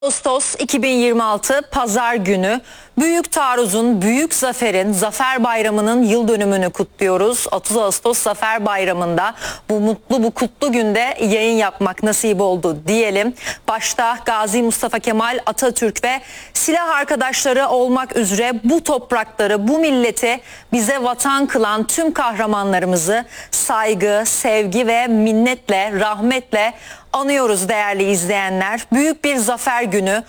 Ağustos 2026 Pazar günü Büyük Taarruz'un, Büyük Zafer'in, Zafer Bayramı'nın yıl dönümünü kutluyoruz. 30 Ağustos Zafer Bayramı'nda bu kutlu günde yayın yapmak nasip oldu diyelim. Başta Gazi Mustafa Kemal Atatürk ve silah arkadaşları olmak üzere bu toprakları, bu milleti bize vatan kılan tüm kahramanlarımızı saygı, sevgi ve minnetle, rahmetle anıyoruz değerli izleyenler. Büyük bir zafer günü.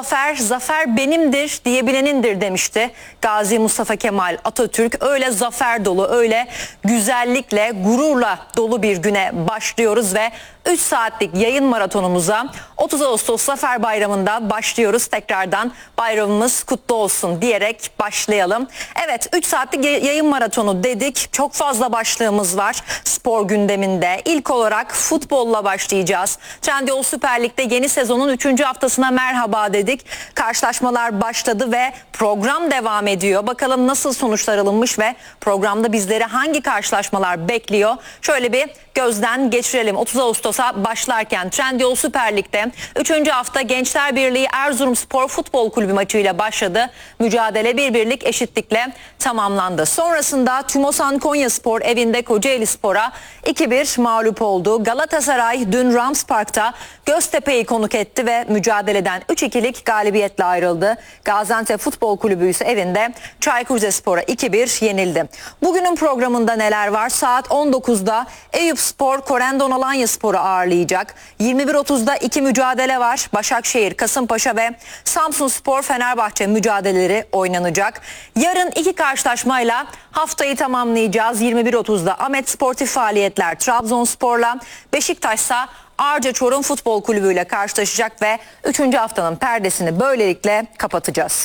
Zafer benimdir diyebilenindir demişti Gazi Mustafa Kemal Atatürk. Öyle zafer dolu, öyle güzellikle, gururla dolu bir güne başlıyoruz ve 3 saatlik yayın maratonumuza 30 Ağustos Zafer Bayramı'nda başlıyoruz. Tekrardan bayramımız kutlu olsun diyerek başlayalım. Evet, 3 saatlik yayın maratonu dedik. Çok fazla başlığımız var spor gündeminde. İlk olarak futbolla başlayacağız. Trendyol Süper Lig'de yeni sezonun 3. haftasına merhaba dedik. Karşılaşmalar başladı ve program devam ediyor. Bakalım nasıl sonuçlar alınmış ve programda bizleri hangi karşılaşmalar bekliyor? Şöyle bir gözden geçirelim. 30 Ağustos'a başlarken Trendyol Süper Lig'de 3. hafta Gençler Birliği Erzurumspor Futbol Kulübü maçıyla başladı. Mücadele 1-1'lik eşitlikle tamamlandı. Sonrasında Tümosan Konyaspor evinde Kocaelispor'a 2-1 mağlup oldu. Galatasaray dün Rams Park'ta Göztepe'yi konuk etti ve mücadeleden 3-2'lik galibiyetle ayrıldı. Gaziantep Futbol Kulübü ise evinde Çaykur Rizespor'a 2-1 yenildi. Bugünün programında neler var? Saat 19'da Eyüpspor Korendon Alanyaspor'u ağırlayacak. 21.30'da 2 mücadele var. Başakşehir, Kasımpaşa ve Samsunspor Fenerbahçe mücadeleleri oynanacak. Yarın 2 karşılaşmayla haftayı tamamlayacağız. 21.30'da Ahmet Sportif Faaliyetler Trabzonspor'la, Beşiktaş'sa Arca Çorum Futbol Kulübü ile karşılaşacak ve 3. haftanın perdesini böylelikle kapatacağız.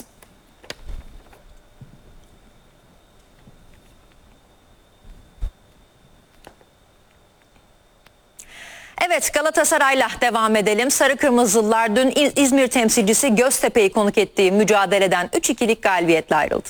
Evet, Galatasaray'la devam edelim. Sarı Kırmızılılar dün İzmir temsilcisi Göztepe'yi konuk ettiği mücadeleden 3-2'lik galibiyetle ayrıldı.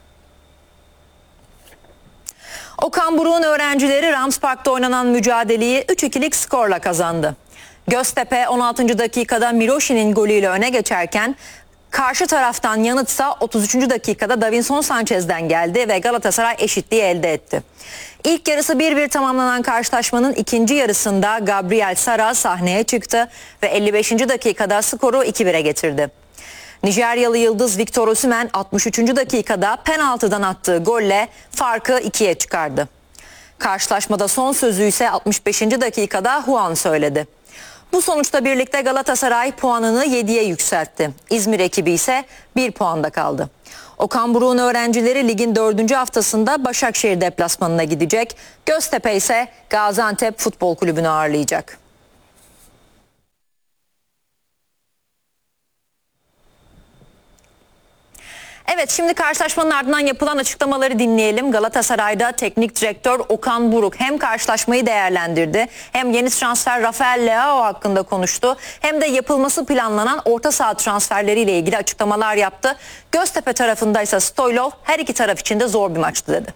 Okan Buruk'un öğrencileri Rams Park'ta oynanan mücadeleyi 3-2'lik skorla kazandı. Göztepe 16. dakikada Miroşi'nin golüyle öne geçerken karşı taraftan yanıtsa 33. dakikada Davinson Sanchez'den geldi ve Galatasaray eşitliği elde etti. İlk yarısı 1-1 tamamlanan karşılaşmanın ikinci yarısında Gabriel Sara sahneye çıktı ve 55. dakikada skoru 2-1'e getirdi. Nijeryalı yıldız Victor Osimhen 63. dakikada penaltıdan attığı golle farkı 2'ye çıkardı. Karşılaşmada son sözü ise 65. dakikada Juan söyledi. Bu sonuçla birlikte Galatasaray puanını 7'ye yükseltti. İzmir ekibi ise 1 puanda kaldı. Okan Buruk'un öğrencileri ligin 4. haftasında Başakşehir deplasmanına gidecek. Göztepe ise Gaziantep Futbol Kulübü'nü ağırlayacak. Evet, şimdi karşılaşmanın ardından yapılan açıklamaları dinleyelim. Galatasaray'da teknik direktör Okan Buruk hem karşılaşmayı değerlendirdi, hem yeni transfer Rafael Leao hakkında konuştu, hem de yapılması planlanan orta saha transferleriyle ilgili açıklamalar yaptı. Göztepe tarafındaysa Stoylov her iki taraf için de zor bir maçtı dedi.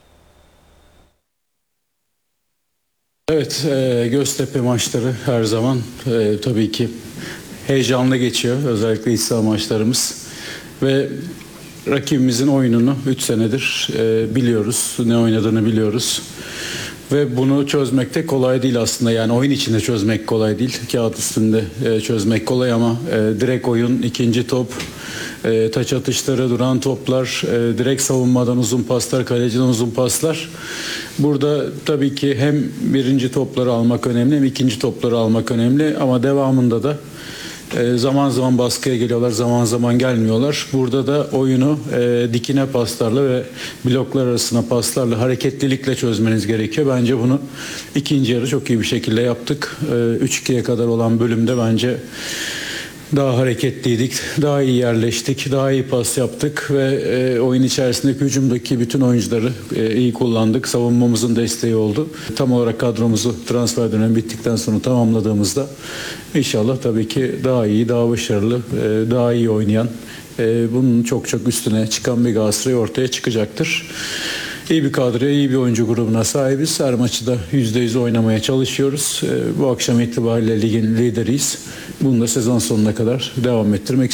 Evet, Göztepe maçları her zaman tabii ki heyecanlı geçiyor. Özellikle iç saha maçlarımız ve rakibimizin oyununu 3 senedir biliyoruz, ne oynadığını biliyoruz. Ve bunu çözmek de kolay değil aslında. Yani oyun içinde çözmek kolay değil. Kağıt üstünde çözmek kolay ama direkt oyun, ikinci top, taç atışları, duran toplar, direkt savunmadan uzun paslar, kaleciden uzun paslar. Burada tabii ki hem birinci topları almak önemli hem ikinci topları almak önemli ama devamında da zaman zaman baskıya geliyorlar, zaman zaman gelmiyorlar. Burada da oyunu dikine paslarla ve bloklar arasına paslarla, hareketlilikle çözmeniz gerekiyor. Bence bunu ikinci yarı çok iyi bir şekilde yaptık. 3-2'ye kadar olan bölümde bence daha hareketliydik, daha iyi yerleştik, daha iyi pas yaptık ve oyun içerisindeki hücumdaki bütün oyuncuları iyi kullandık. Savunmamızın desteği oldu. Tam olarak kadromuzu transfer dönemi bittikten sonra tamamladığımızda inşallah tabii ki daha iyi, daha başarılı, daha iyi oynayan, bunun çok çok üstüne çıkan bir Galatasaray ortaya çıkacaktır. İyi bir kadroya, iyi bir oyuncu grubuna sahibiz. Her maçı da %100 oynamaya çalışıyoruz. Bu akşam itibariyle ligin lideriyiz. Bunu da sezon sonuna kadar devam ettirmek